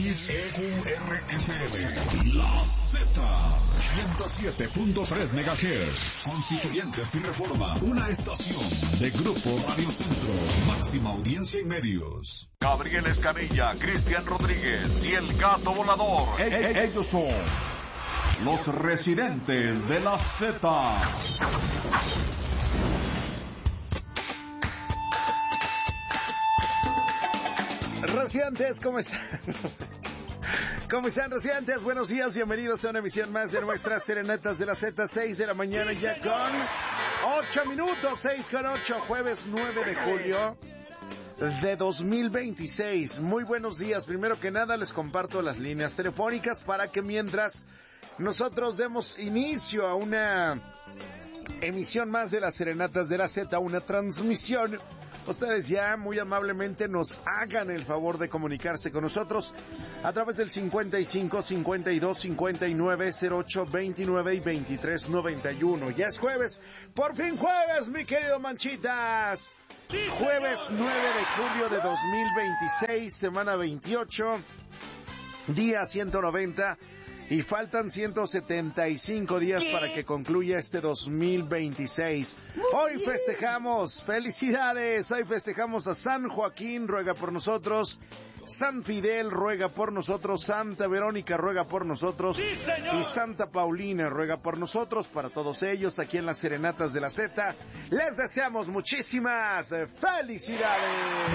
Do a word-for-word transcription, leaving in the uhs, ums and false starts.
X E U R F M. La Z. ciento siete punto tres megahertz. Constituyentes y Reforma. Una estación de Grupo Radio Centro. Máxima audiencia en medios. Gabriel Escamilla, Cristian Rodríguez y el Gato Volador. E- e- ellos son los residentes de la Z. Residentes, ¿cómo están? ¿Cómo están, residentes? Buenos días, bienvenidos a una emisión más de nuestras Serenatas de la Z, seis de la mañana ya con ocho minutos, seis con ocho, jueves nueve de julio de dos mil veintiséis. Muy buenos días. Primero que nada les comparto las líneas telefónicas para que mientras nosotros demos inicio a una emisión más de las Serenatas de la Z, una transmisión, ustedes ya muy amablemente nos hagan el favor de comunicarse con nosotros a través del cincuenta y cinco, cincuenta y dos, cincuenta y nueve, cero ocho, veintinueve y veintitrés noventa y uno. Ya es jueves, por fin jueves, mi querido Manchitas. Jueves nueve de julio de dos mil veintiséis, semana veintiocho, día ciento noventa. Y faltan ciento setenta y cinco días para que concluya este dos mil veintiséis. Hoy festejamos, felicidades, hoy festejamos a San Joaquín, ruega por nosotros. San Fidel ruega por nosotros, Santa Verónica ruega por nosotros, y Santa Paulina ruega por nosotros. Para todos ellos, aquí en las Serenatas de la Z, les deseamos muchísimas felicidades.